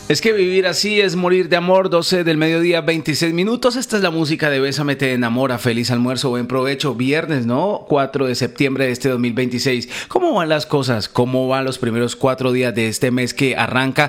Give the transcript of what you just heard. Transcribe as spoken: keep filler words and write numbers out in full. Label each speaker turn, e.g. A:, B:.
A: Es que vivir así es morir de amor. Doce del mediodía, veintiséis minutos. Esta es la música de Bésame te enamora. Feliz almuerzo, buen provecho. Viernes, ¿no? cuatro de septiembre de este dos mil veintiséis. ¿Cómo van las cosas? ¿Cómo van los primeros cuatro días de este mes que arranca?